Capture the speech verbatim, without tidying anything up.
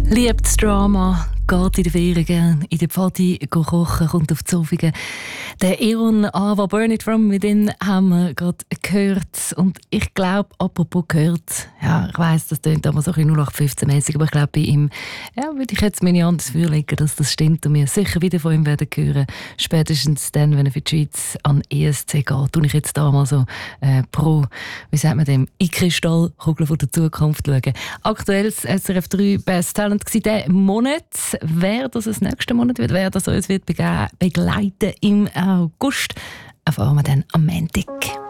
Liebt Drama, geht in der Ferien, in der Pfadi kochen, kommt auf die Sofige. Der Eon Ava Burn It From Within haben wir gerade gehört. Und ich glaube, apropos gehört, ja, ich weiss, das klingt aber so ein bisschen null acht fünfzehn-mäßig, aber ich glaube, bei ihm ja, würde ich jetzt meine Hand ins Feuer legen, dass das stimmt und wir sicher wieder von ihm werden hören. Spätestens dann, wenn er für die Schweiz an E S C geht, tue ich jetzt da mal so äh, pro, wie sagt man dem, in Kristallkugel von der Zukunft schauen. Aktuell das S R F drei Best Talent war diesen Monat. Wer das das nächste Monat wird, wer das uns wird begleiten im August, erfahren wir dann am Montag.